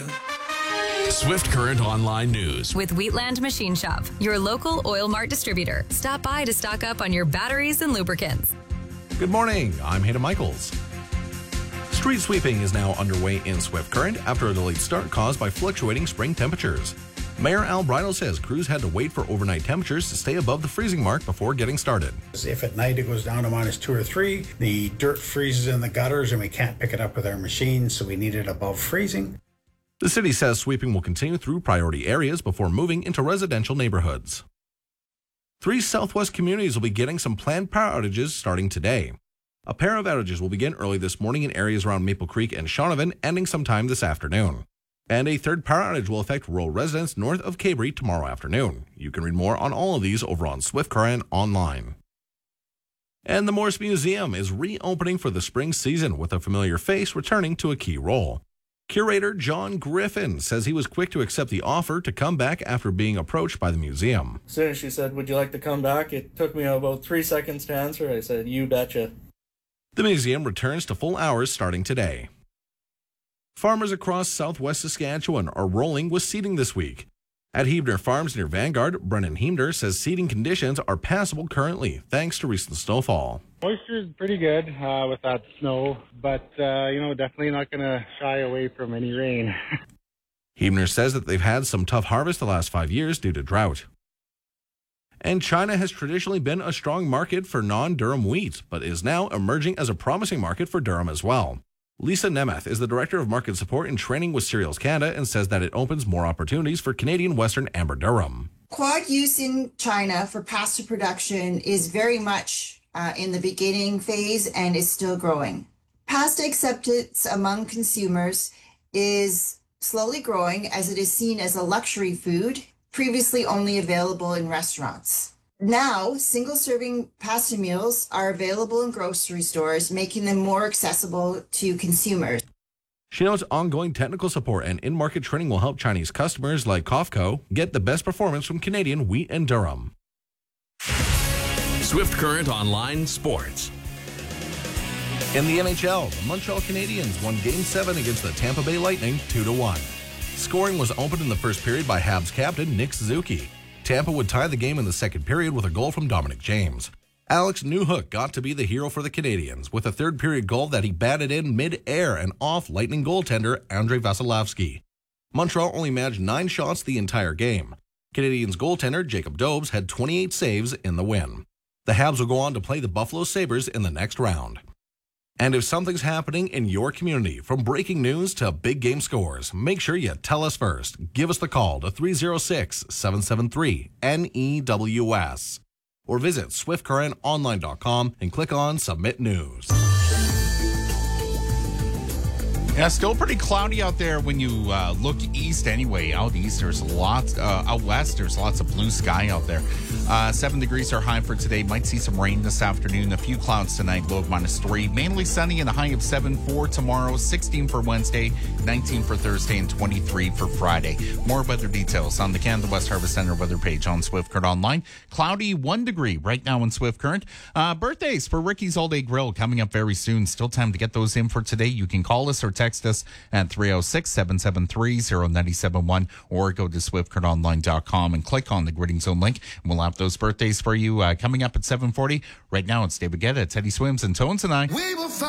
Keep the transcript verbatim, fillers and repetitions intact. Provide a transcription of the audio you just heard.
Swift Current Online News. With Wheatland Machine Shop, your local Oil Mart distributor. Stop by to stock up on your batteries and lubricants. Good morning, I'm Hayden Michaels. Street sweeping is now underway in Swift Current after a delayed start caused by fluctuating spring temperatures. Mayor Al Bridle says crews had to wait for overnight temperatures to stay above the freezing mark before getting started. If at night it goes down to minus two or three, the dirt freezes in the gutters and we can't pick it up with our machines, so we need it above freezing. The city says sweeping will continue through priority areas before moving into residential neighborhoods. Three Southwest communities will be getting some planned power outages starting today. A pair of outages will begin early this morning in areas around Maple Creek and Shaunavon, ending sometime this afternoon. And a third power outage will affect rural residents north of Cabrey tomorrow afternoon. You can read more on all of these over on Swift Current Online. And the Morse Museum is reopening for the spring season with a familiar face returning to a key role. Curator John Griffin says he was quick to accept the offer to come back after being approached by the museum. As soon as she said, "Would you like to come back?" it took me about three seconds to answer. I said, "You betcha." The museum returns to full hours starting today. Farmers across southwest Saskatchewan are rolling with seeding this week. At Hebner Farms near Vanguard, Brennan Hebner says seeding conditions are passable currently, thanks to recent snowfall. Moisture is pretty good uh, with that snow, but, uh, you know, definitely not going to shy away from any rain. Hebner says that they've had some tough harvests the last five years due to drought. And China has traditionally been a strong market for non-durum wheat, but is now emerging as a promising market for durum as well. Lisa Nemeth is the Director of Market Support and Training with Cereals Canada and says that it opens more opportunities for Canadian Western amber durum. Quad use in China for pasta production is very much uh, in the beginning phase and is still growing. Pasta acceptance among consumers is slowly growing as it is seen as a luxury food, previously only available in restaurants. Now, single-serving pasta meals are available in grocery stores, making them more accessible to consumers. She notes ongoing technical support and in-market training will help Chinese customers like Cofco get the best performance from Canadian wheat and durum. Swift Current Online Sports. In the N H L, the Montreal Canadiens won Game seven against the Tampa Bay Lightning two to one. Scoring was opened in the first period by Habs captain Nick Suzuki. Tampa would tie the game in the second period with a goal from Dominic James. Alex Newhook got to be the hero for the Canadiens with a third period goal that he batted in mid-air and off Lightning goaltender Andrei Vasilevsky. Montreal only managed nine shots the entire game. Canadiens goaltender Jacob Dobes had twenty-eight saves in the win. The Habs will go on to play the Buffalo Sabres in the next round. And if something's happening in your community, from breaking news to big game scores, make sure you tell us first. Give us the call to three oh six, seven seven three, N E W S or visit swift current online dot com and click on Submit News. Yeah, still pretty cloudy out there when you uh, look east anyway. Out east, there's lots, uh, out west, there's lots of blue sky out there. Uh, seven degrees are high for today. Might see some rain this afternoon. A few clouds tonight, low of minus three. Mainly sunny and a high of seven for tomorrow. sixteen for Wednesday, nineteen for Thursday, and twenty-three for Friday. More weather details on the Canada West Harvest Center weather page on Swift Current Online. Cloudy, one degree right now in Swift Current. Uh, birthdays for Ricky's All Day Grill coming up very soon. Still time to get those in for today. You can call us or text Text us at three oh six, seven seven three, oh nine seven one or go to swift current online dot com and click on the Gridding Zone link. And we'll have those birthdays for you uh, coming up at seven forty. Right now, it's David Guetta, Teddy Swims, and Tones and I. We will